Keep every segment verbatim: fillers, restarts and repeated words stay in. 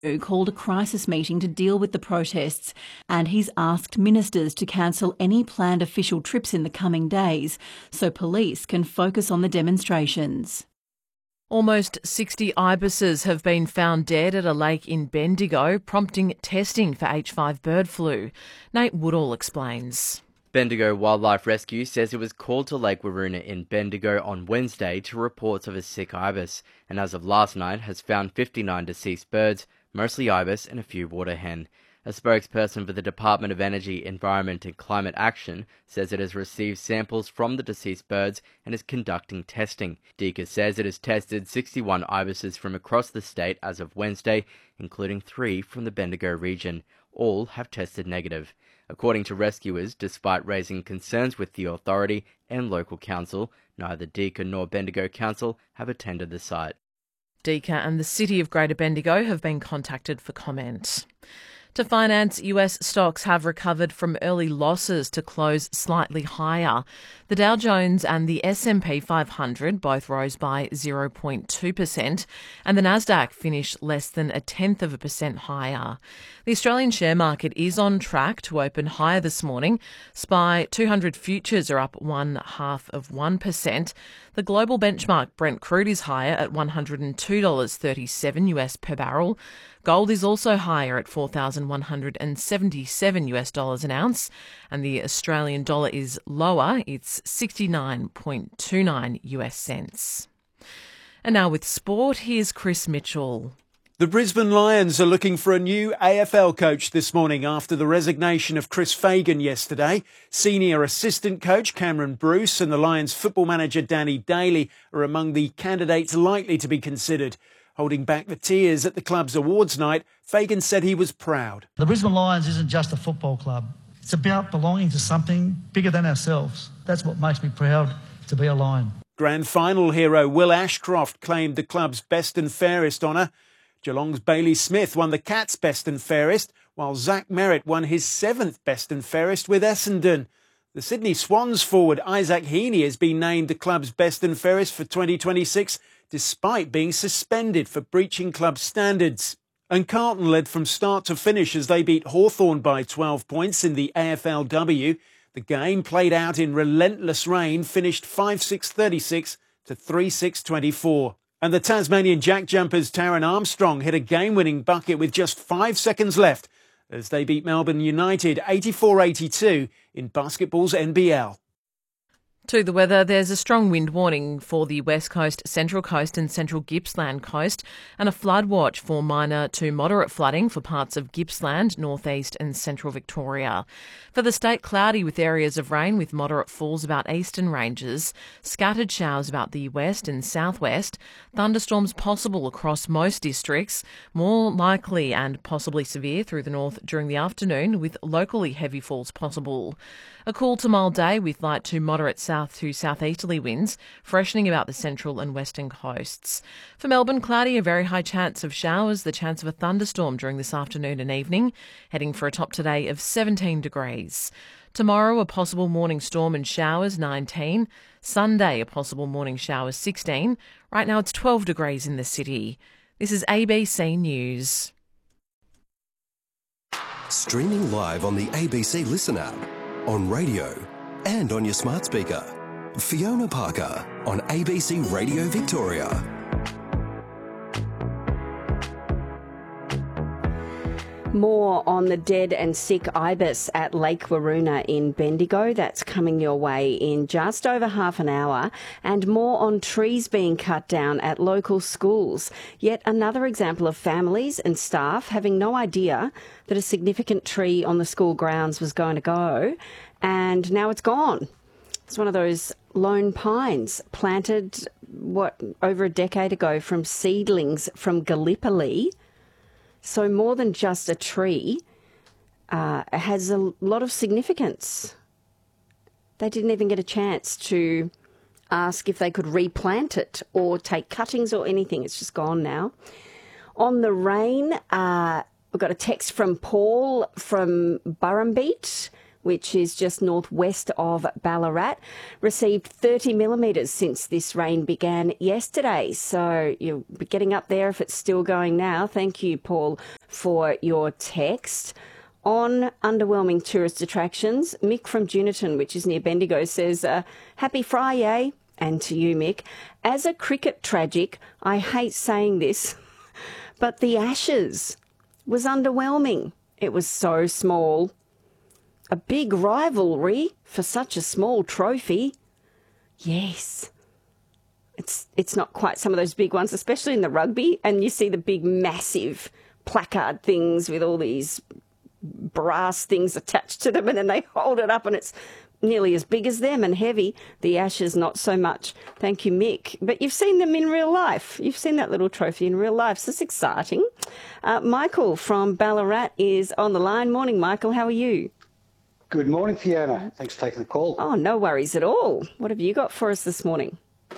who called a crisis meeting to deal with the protests, and he's asked ministers to cancel any planned official trips in the coming days so police can focus on the demonstrations. Almost sixty ibises have been found dead at a lake in Bendigo, prompting testing for H five bird flu. Nate Woodall explains. Bendigo Wildlife Rescue says it was called to Lake Waroona in Bendigo on Wednesday to reports of a sick ibis, and as of last night has found fifty-nine deceased birds, mostly ibis and a few water hen. A spokesperson for the Department of Energy, Environment and Climate Action says it has received samples from the deceased birds and is conducting testing. DECA says it has tested sixty-one ibises from across the state as of Wednesday, including three from the Bendigo region. All have tested negative. According to rescuers, despite raising concerns with the authority and local council, neither DECA nor Bendigo Council have attended the site. DECA and the City of Greater Bendigo have been contacted for comment. To finance, U S stocks have recovered from early losses to close slightly higher. The Dow Jones and the S and P five hundred both rose by zero point two percent, and the Nasdaq finished less than a tenth of a percent higher. The Australian share market is on track to open higher this morning. S P Y two hundred futures are up one half of one percent. The global benchmark Brent crude is higher at one hundred two dollars thirty-seven US per barrel. Gold is also higher at four thousand one hundred seventy-seven US dollars an ounce, and the Australian dollar is lower. It's sixty-nine point two nine US cents. And now with sport, here's Chris Mitchell. The Brisbane Lions are looking for a new A F L coach this morning after the resignation of Chris Fagan yesterday. Senior assistant coach Cameron Bruce and the Lions football manager Danny Daly are among the candidates likely to be considered. Holding back the tears at the club's awards night, Fagan said he was proud. The Brisbane Lions isn't just a football club. It's about belonging to something bigger than ourselves. That's what makes me proud to be a Lion. Grand final hero Will Ashcroft claimed the club's best and fairest honour. Geelong's Bailey Smith won the Cats' best and fairest, while Zach Merritt won his seventh best and fairest with Essendon. The Sydney Swans forward Isaac Heaney has been named the club's best and fairest for twenty twenty-six, despite being suspended for breaching club standards. And Carlton led from start to finish as they beat Hawthorn by twelve points in the A F L W. The game, played out in relentless rain, finished five six thirty-six to three six twenty-four. And the Tasmanian Jack Jumpers' Taron Armstrong hit a game-winning bucket with just five seconds left as they beat Melbourne United eighty-four eighty-two in basketball's N B L. To the weather, there's a strong wind warning for the West Coast, Central Coast and Central Gippsland coast, and a flood watch for minor to moderate flooding for parts of Gippsland, northeast and central Victoria. For the state, cloudy with areas of rain with moderate falls about eastern ranges, scattered showers about the west and southwest, thunderstorms possible across most districts, more likely and possibly severe through the north during the afternoon with locally heavy falls possible. A cool to mild day with light to moderate south to southeasterly winds, freshening about the central and western coasts. For Melbourne, cloudy, a very high chance of showers, the chance of a thunderstorm during this afternoon and evening, heading for a top today of seventeen degrees. Tomorrow, a possible morning storm and showers, nineteen. Sunday, a possible morning showers, sixteen. Right now it's twelve degrees in the city. This is A B C News. Streaming live on the A B C Listen app, on radio and on your smart speaker. Fiona Parker on A B C Radio Victoria. More on the dead and sick ibis at Lake Waroona in Bendigo. That's coming your way in just over half an hour. And more on trees being cut down at local schools. Yet another example of families and staff having no idea that a significant tree on the school grounds was going to go. And now it's gone. It's one of those lone pines planted, what, over a decade ago from seedlings from Gallipoli. So more than just a tree, uh, it has a lot of significance. They didn't even get a chance to ask if they could replant it or take cuttings or anything. It's just gone now. On the rain, uh, we've got a text from Paul from Burrumbeet. which is just northwest of Ballarat, received thirty millimetres since this rain began yesterday. So you'll be getting up there if it's still going now. Thank you, Paul, for your text. On underwhelming tourist attractions, Mick from Juniton, which is near Bendigo, says, uh, happy Friday. And to you, Mick, as a cricket tragic, I hate saying this, but the Ashes was underwhelming. It was so small. A big rivalry for such a small trophy. Yes. It's it's not quite some of those big ones, especially in the rugby. And you see the big, massive placard things with all these brass things attached to them, and then they hold it up and it's nearly as big as them and heavy. The Ashes, not so much. Thank you, Mick. But you've seen them in real life. You've seen that little trophy in real life, so it's exciting. Uh, Michael from Ballarat is on the line. Morning, Michael. How are you? Good morning, Fiona. Thanks for taking the call. Oh, no worries at all. What have you got for us this morning?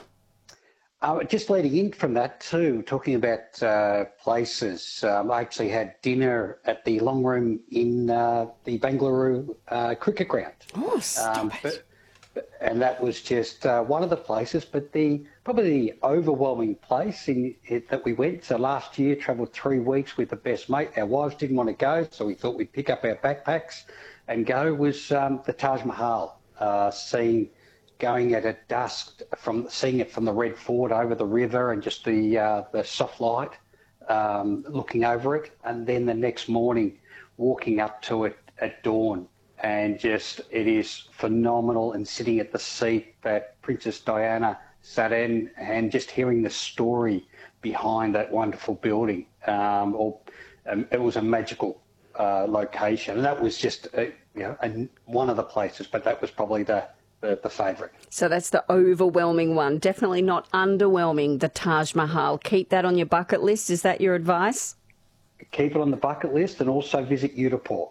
Uh, just leading in from that too, talking about uh, places, um, I actually had dinner at the Long Room in uh, the Bangalore uh, cricket ground. Oh, stop um, it. But, but, and that was just uh, one of the places, but the probably the overwhelming place in it that we went. So last year, travelled three weeks with the best mate. Our wives didn't want to go, so we thought we'd pick up our backpacks and go, was um, the Taj Mahal, uh, seeing... going at a dusk, from seeing it from the Red Fort over the river and just the uh, the soft light, um, looking over it, and then the next morning walking up to it at dawn, and just it is phenomenal. And sitting at the seat that Princess Diana sat in, and just hearing the story behind that wonderful building, um, or um, it was a magical uh, location, and that was just uh, you know a, one of the places, but that was probably the The, the favourite. So that's the overwhelming one. Definitely not underwhelming, the Taj Mahal. Keep that on your bucket list. Is that your advice? Keep it on the bucket list, and also visit Udaipur.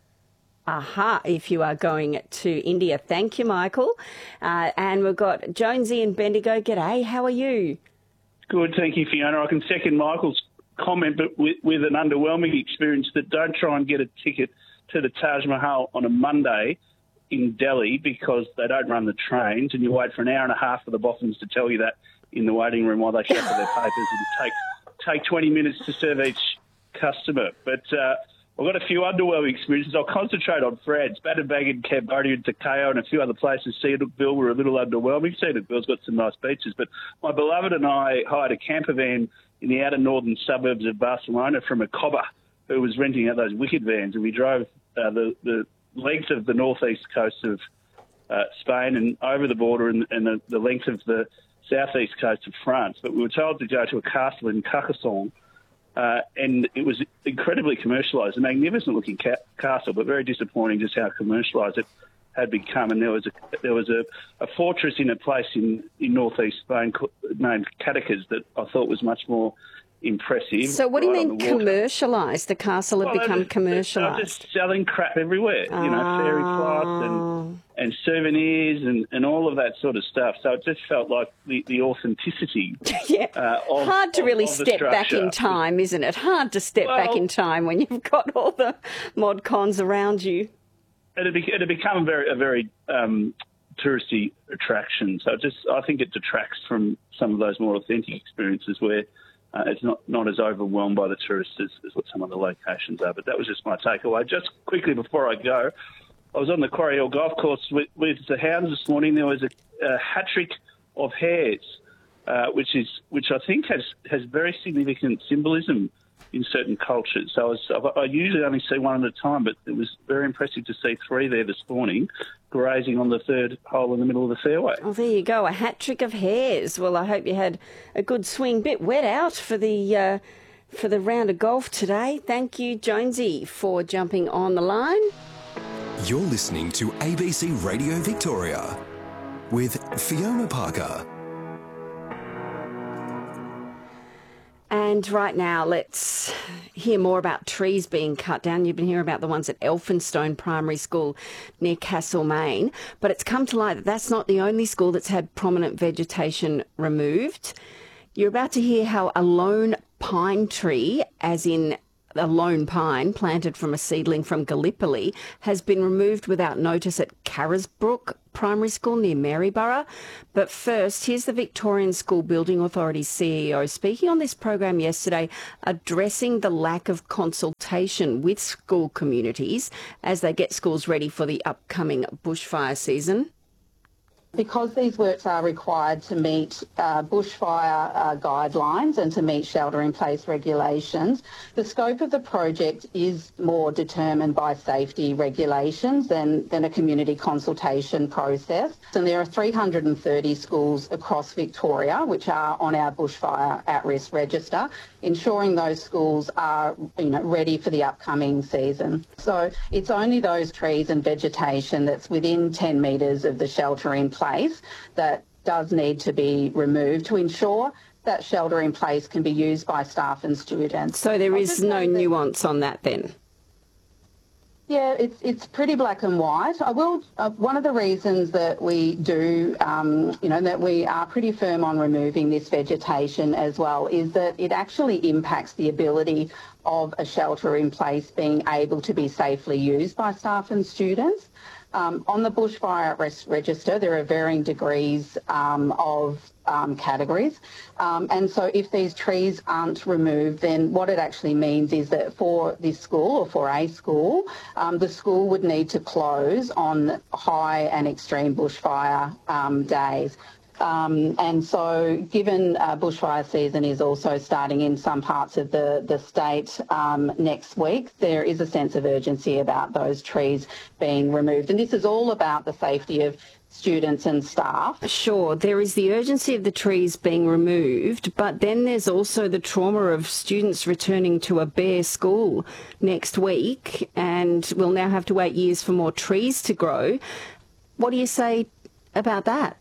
Aha, if you are going to India. Thank you, Michael. Uh, and we've got Jonesy in Bendigo. G'day, how are you? Good, thank you, Fiona. I can second Michael's comment, but with, with an underwhelming experience, that don't try and get a ticket to the Taj Mahal on a Monday in Delhi, because they don't run the trains, and you wait for an hour and a half for the boffins to tell you that in the waiting room while they shuffle their papers and take take twenty minutes to serve each customer. But uh, I've got a few underwhelming experiences. I'll concentrate on France. Battambang in Cambodia and Takeo and a few other places. Cedarville were a little underwhelming. Cedarville's got some nice beaches, but my beloved and I hired a camper van in the outer northern suburbs of Barcelona from a cobber who was renting out those wicked vans, and we drove uh, the, the length of the northeast coast of uh, Spain and over the border, and, and the, the length of the southeast coast of France. But we were told to go to a castle in Carcassonne, uh, and it was incredibly commercialised, a magnificent-looking ca- castle, but very disappointing just how commercialised it had become. And there was a there was a, a fortress in a place in, in northeast Spain named Cadaqués that I thought was much more impressive. So what do you right mean commercialised? The castle had well, become just, commercialised? They're just selling crap everywhere, you know, fairy flights and, and souvenirs and, and all of that sort of stuff. So it just felt like the, the authenticity. yeah. Uh, of, Hard to of, really of step back in time, isn't it? Hard to step well, back in time when you've got all the mod cons around you. It had, be, it had become a very, a very um, touristy attraction. So it just, I think it detracts from some of those more authentic experiences where Uh, it's not, not as overwhelmed by the tourists as, as what some of the locations are. But that was just my takeaway. Just quickly before I go, I was on the Quarry Hill Golf Course with, with the hounds this morning. There was a, a hat-trick of hares, uh, which is which I think has, has very significant symbolism in certain cultures. So I, was, I usually only see one at a time, but it was very impressive to see three there this morning, grazing on the third hole in the middle of the fairway. Oh, there you go, a hat trick of hares. Well, I hope you had a good swing. Bit wet out for the uh, for the round of golf today. Thank you, Jonesy, for jumping on the line. You're listening to A B C Radio Victoria with Fiona Parker. And right now, let's hear more about trees being cut down. You've been hearing about the ones at Elphinstone Primary School near Castlemaine. But it's come to light that that's not the only school that's had prominent vegetation removed. You're about to hear how a lone pine tree, as in a lone pine planted from a seedling from Gallipoli has been removed without notice at Carisbrook Primary School near Maryborough. But first, here's the Victorian School Building Authority C E O speaking on this program yesterday, addressing the lack of consultation with school communities as they get schools ready for the upcoming bushfire season. Because these works are required to meet uh, bushfire uh, guidelines and to meet shelter-in-place regulations, the scope of the project is more determined by safety regulations than, than a community consultation process. And there are three hundred thirty schools across Victoria which are on our bushfire at-risk register, ensuring those schools are, you know, ready for the upcoming season. So it's only those trees and vegetation that's within ten metres of the shelter-in-place place that does need to be removed to ensure that shelter in place can be used by staff and students. So there is no nuance on that then? Yeah, it's it's pretty black and white. I will. Uh, one of the reasons that we do, um, you know, that we are pretty firm on removing this vegetation as well is that it actually impacts the ability of a shelter in place being able to be safely used by staff and students. Um, on the bushfire risk register, there are varying degrees um, of um, categories. Um, and so if these trees aren't removed, then what it actually means is that for this school or for a school, um, the school would need to close on high and extreme bushfire um, days. Um, and so given uh, bushfire season is also starting in some parts of the, the state um, next week, there is a sense of urgency about those trees being removed. And this is all about the safety of students and staff. Sure, there is the urgency of the trees being removed, but then there's also the trauma of students returning to a bare school next week, and we'll now have to wait years for more trees to grow. What do you say about that?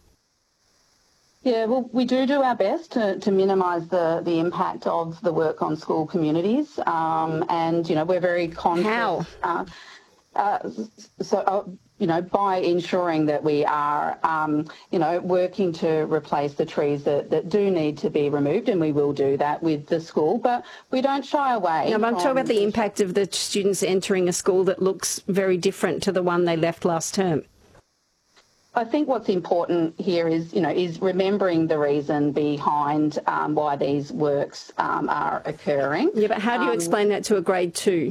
Yeah, well, we do do our best to, to minimise the, the impact of the work on school communities, um, and, you know, we're very conscious. How? Uh, uh, so, uh, you know, by ensuring that we are, um, you know, working to replace the trees that, that do need to be removed, and we will do that with the school, but we don't shy away. No, I'm talking about the impact of the students entering a school that looks very different to the one they left last term. I think what's important here is, you know, is remembering the reason behind um, why these works um, are occurring. Yeah, but how do you um, explain that to a grade two?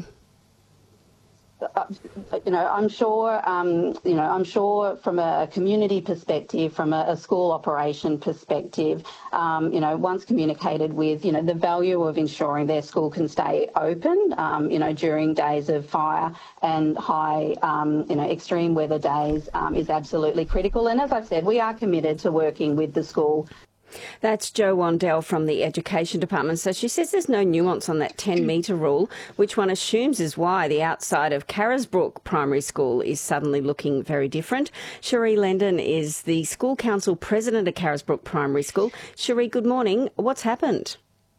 Uh, you know, I'm sure, um, you know, I'm sure from a community perspective, from a, a school operation perspective, um, you know, once communicated with, you know, the value of ensuring their school can stay open, um, you know, during days of fire and high, um, you know, extreme weather days um, is absolutely critical. And as I've said, we are committed to working with the school. That's Jo Wandell from the Education Department. So she says there's no nuance on that ten metre rule, which one assumes is why the outside of Carisbrook Primary School is suddenly looking very different. Cherie Lendon is the School Council President of Carisbrook Primary School. Cherie, good morning. What's happened?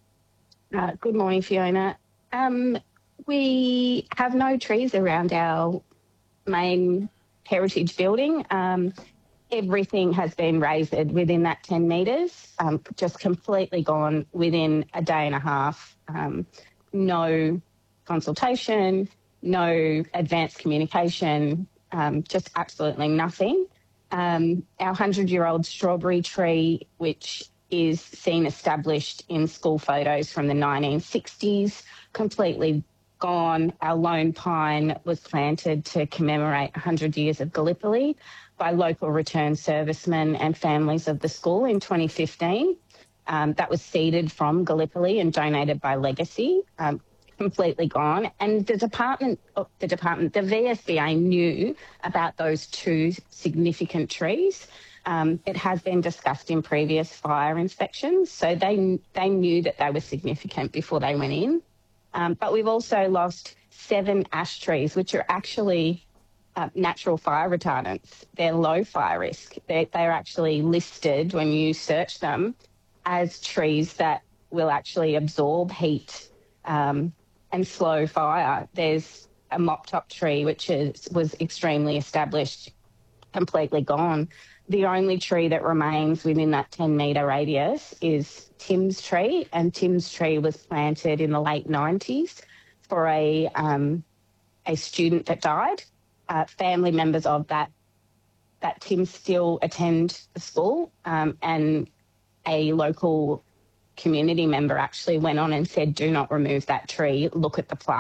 Uh, good morning, Fiona. Um, we have no trees around our main heritage building. Um, Everything has been raised within that ten metres, um, just completely gone within a day and a half. Um, no consultation, no advanced communication, um, just absolutely nothing. Um, our hundred-year-old strawberry tree, which is seen established in school photos from the nineteen sixties, completely gone. Our lone pine was planted to commemorate one hundred years of Gallipoli by local returned servicemen and families of the school in twenty fifteen. Um, that was seeded from Gallipoli and donated by Legacy, um, completely gone. And the department, oh, the department, the V S B A knew about those two significant trees. Um, it has been discussed in previous fire inspections, so they they knew that they were significant before they went in. Um, but we've also lost seven ash trees, which are actually Uh, natural fire retardants. They're low fire risk. They're, they're actually listed when you search them as trees that will actually absorb heat um, and slow fire. There's a mop top tree, which is, was extremely established, completely gone. The only tree that remains within that ten metre radius is Tim's tree, and Tim's tree was planted in the late nineties for a um, a student that died. Uh, family members of that that Tim still attend the school, um, and a local community member actually went on and said, do not remove that tree, look at the plant.